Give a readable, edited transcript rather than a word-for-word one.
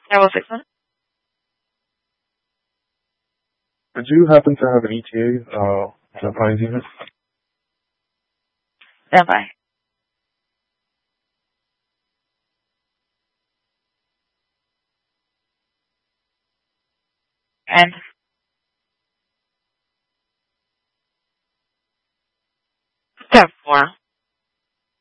I will 6 minutes. Did you happen to have an ETA, the Pines unit? Stand by. And step 4.